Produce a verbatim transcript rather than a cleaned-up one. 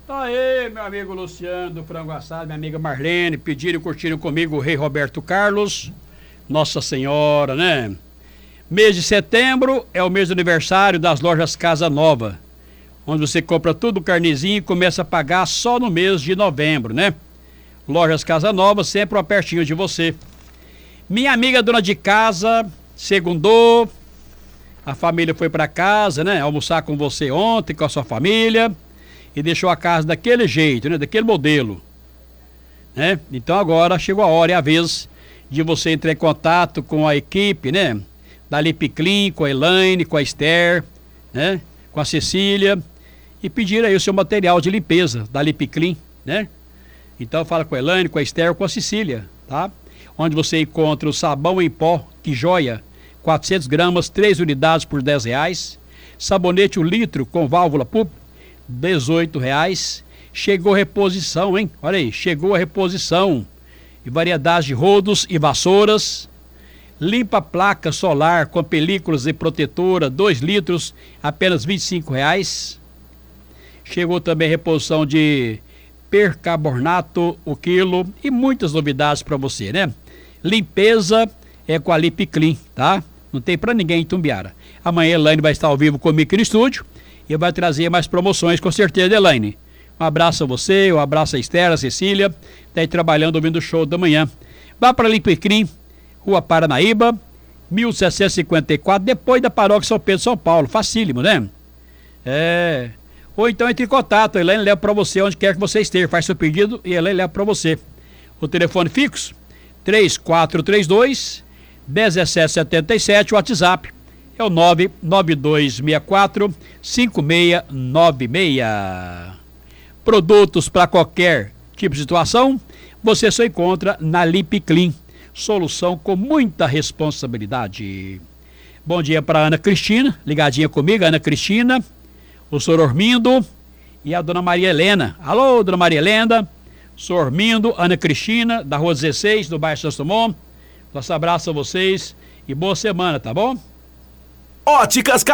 Tá aí, meu amigo Luciano do Frango Assado, minha amiga Marlene, pediram e curtiram comigo o Rei Roberto Carlos, Nossa Senhora, né? Mês de setembro é o mês do aniversário das lojas Casa Nova, onde você compra tudo carnezinho e começa a pagar só no mês de novembro, né? Lojas Casa Nova, sempre pertinho de você. Minha amiga dona de casa, segundou, a família foi para casa, né? Almoçar com você ontem, com a sua família, e deixou a casa daquele jeito, né? Daquele modelo, né? Então agora chegou a hora e a vez de você entrar em contato com a equipe, né? Da Lipiclean, com a Elaine, com a Esther, né? Com a Cecília, e pedir aí o seu material de limpeza da Lipiclean, né? Então fala com a Elaine, com a Esther, com a Cecília, tá? Onde você encontra o sabão em pó, que joia, quatrocentas gramas, três unidades por dez reais. Sabonete um litro com válvula P U P, dezoito reais. Chegou a reposição, hein? Olha aí, chegou a reposição. E variedade de rodos e vassouras. Limpa placa solar com películas e protetora, dois litros, apenas vinte e cinco reais. Chegou também a reposição de percarbonato, o quilo, e muitas novidades para você, né? Limpeza é com a Lipiclean, tá? Não tem para ninguém em Tumbiara. Amanhã a Elaine vai estar ao vivo comigo aqui no estúdio e vai trazer mais promoções, com certeza, Elaine. Um abraço a você, um abraço a Esther, a Cecília, tá aí trabalhando, ouvindo o show da manhã. Vá para a Lipiclean, Rua Paranaíba, mil setecentos e cinquenta e quatro, depois da Paróquia São Pedro, São Paulo. Facílimo, né? É... Ou então entre em contato, a Elaine leva para você onde quer que você esteja, faz seu pedido e a Elaine leva para você. O telefone fixo, três quatro três dois, um sete sete sete, o WhatsApp é o nove nove dois seis quatro, cinco seis nove seis. Produtos para qualquer tipo de situação, você só encontra na Lipiclean, solução com muita responsabilidade. Bom dia para Ana Cristina, ligadinha comigo, Ana Cristina, o senhor Ormindo e a dona Maria Helena. Alô, dona Maria Helena, senhor Ormindo, Ana Cristina, da Rua dezesseis, do bairro Santos Dumont. Nosso abraço a vocês e boa semana, tá bom? Óticas